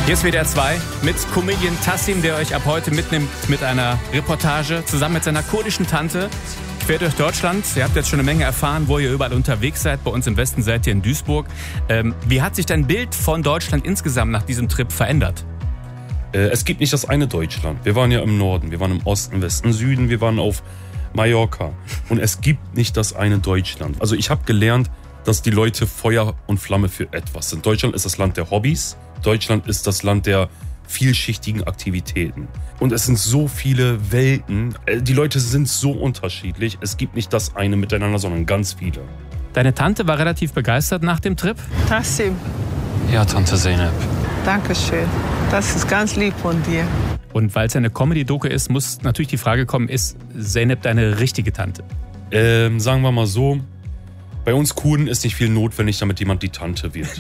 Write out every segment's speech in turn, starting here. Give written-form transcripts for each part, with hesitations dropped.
Hier ist WDR 2 mit Comedian Tassim, der euch ab heute mitnimmt mit einer Reportage zusammen mit seiner kurdischen Tante quer durch Deutschland. Ihr habt jetzt schon eine Menge erfahren, wo ihr überall unterwegs seid. Bei uns im Westen seid ihr in Duisburg. Wie hat sich dein Bild von Deutschland insgesamt nach diesem Trip verändert? Es gibt nicht das eine Deutschland. Wir waren ja im Norden, wir waren im Osten, Westen, Süden, wir waren auf Mallorca. Und es gibt nicht das eine Deutschland. Also ich habe gelernt, dass die Leute Feuer und Flamme für etwas sind. Deutschland ist das Land der Hobbys. Deutschland ist das Land der vielschichtigen Aktivitäten. Und es sind so viele Welten. Die Leute sind so unterschiedlich. Es gibt nicht das eine miteinander, sondern ganz viele. Deine Tante war relativ begeistert nach dem Trip. Tassim, Ja, Tante Zeynep. Dankeschön. Das ist ganz lieb von dir. Und weil es eine Comedy-Doku ist, muss natürlich die Frage kommen, ist Zeynep deine richtige Tante? Sagen wir mal so, bei uns Kurden ist nicht viel notwendig, damit jemand die Tante wird.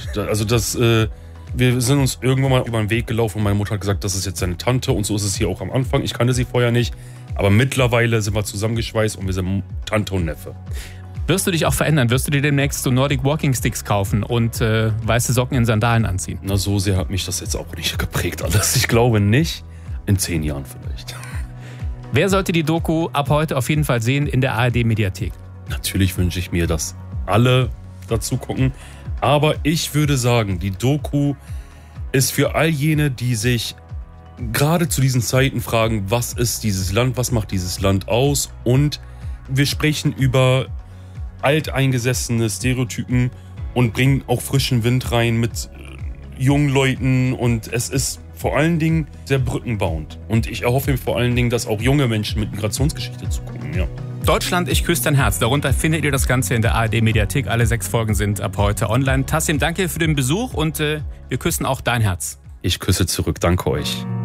Wir sind uns irgendwann mal über den Weg gelaufen und meine Mutter hat gesagt, das ist jetzt seine Tante und so ist es hier auch am Anfang. Ich kannte sie vorher nicht, aber mittlerweile sind wir zusammengeschweißt und wir sind Tante und Neffe. Wirst du dich auch verändern? Wirst du dir demnächst so Nordic Walking Sticks kaufen und weiße Socken in Sandalen anziehen? Na, so sehr hat mich das jetzt auch nicht geprägt alles. Ich glaube nicht. In 10 Jahren vielleicht. Wer sollte die Doku ab heute auf jeden Fall sehen in der ARD-Mediathek? Natürlich wünsche ich mir, dass alle dazu gucken. Aber ich würde sagen, die Doku ist für all jene, die sich gerade zu diesen Zeiten fragen, was ist dieses Land, was macht dieses Land aus? Und wir sprechen über alteingesessene Stereotypen und bringen auch frischen Wind rein mit jungen Leuten. Und es ist vor allen Dingen sehr brückenbauend. Und ich erhoffe vor allen Dingen, dass auch junge Menschen mit Migrationsgeschichte zugucken, ja. Deutschland, ich küsse dein Herz. Darunter findet ihr das Ganze in der ARD-Mediathek. Alle 6 Folgen sind ab heute online. Tassim, danke für den Besuch und wir küssen auch dein Herz. Ich küsse zurück. Danke euch.